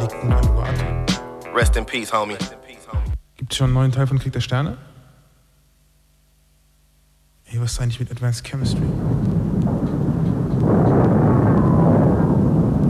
Geliebten Eduardo. Rest in peace, homie. Gibt es schon einen neuen Teil von Krieg der Sterne? Ey, was ist eigentlich mit Advanced Chemistry?